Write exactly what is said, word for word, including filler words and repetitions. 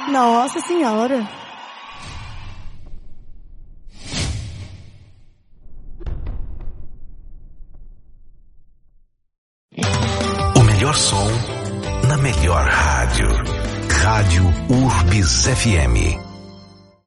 Nossa Senhora. O melhor som na melhor rádio. Rádio Urbis F M.